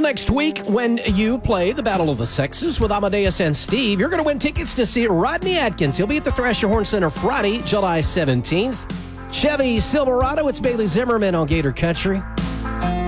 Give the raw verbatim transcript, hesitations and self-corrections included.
next week when you play the Battle of the Sexes with Amadeus and Steve. You're going to win tickets to see Rodney Atkins. He'll be at the Thrasher Horn Center Friday, July seventeenth. Chevy Silverado, it's Bailey Zimmerman on Gator Country.